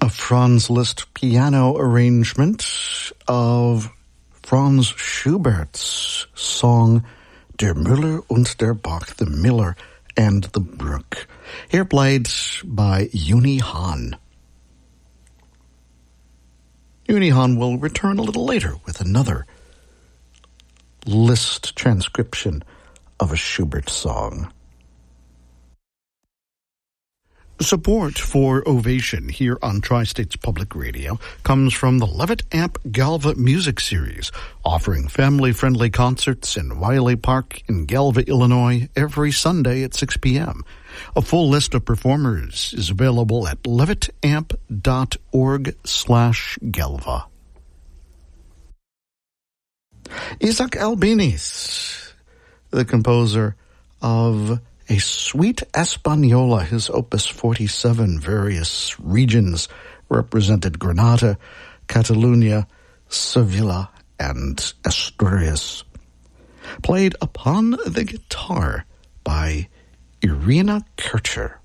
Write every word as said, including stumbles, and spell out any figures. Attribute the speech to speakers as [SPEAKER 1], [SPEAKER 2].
[SPEAKER 1] a Franz Liszt piano arrangement of Franz Schubert's song Der Müller und der Bach, the Miller and the Brook, here played by Uni Hahn. Uni Hahn will return a little later with another Liszt transcription of a Schubert song. Support for Ovation here on Tri-States Public Radio comes from the Levitt Amp Galva Music Series, offering family-friendly concerts in Wiley Park in Galva, Illinois, every Sunday at six p.m. A full list of performers is available at levittamp.org slash Galva. Isaac Albeniz, the composer of A Suite Española, his Opus forty-seven, various regions represented: Granada, Catalonia, Sevilla, and Asturias. Played upon the guitar by Irina Kircher.